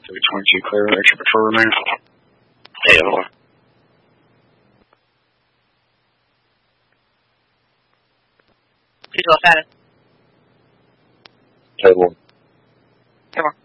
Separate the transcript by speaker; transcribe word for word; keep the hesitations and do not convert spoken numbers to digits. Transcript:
Speaker 1: three twenty-two clear, extra patrol remain.
Speaker 2: Hey, Evelyn.
Speaker 3: Two twelve status.
Speaker 2: Table.
Speaker 3: Come on.